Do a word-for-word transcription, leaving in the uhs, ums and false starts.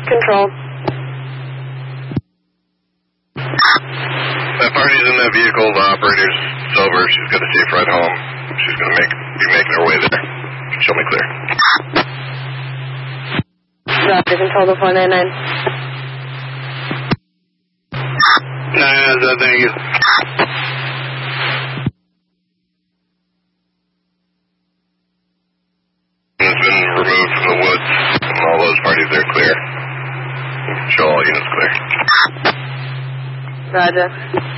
Control. That party's in that vehicle. The operator's sober. She's got a safe ride home. She's going to make be making her way there. Show me clear. Roger, control to four nine nine. Nah, that thing is... It's been removed from the woods. And all those parties are clear. Show all units clear. Roger.